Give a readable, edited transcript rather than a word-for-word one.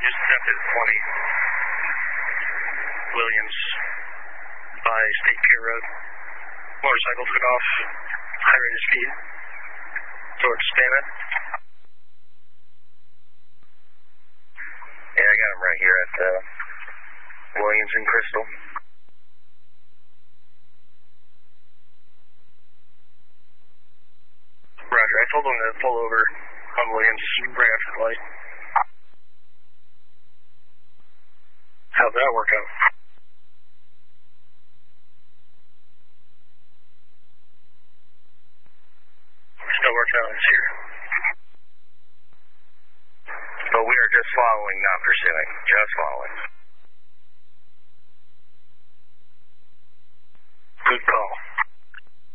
just attempted 20. Williams by State Pier Road. Motorcycle took off, high rate of speed, towards Stana. Yeah, I got him right here at Williams and Crystal. Roger, I told him to pull over on Williams right after the light. How'd that work out? Still working out, it's here. But we are just following, not pursuing. Just following.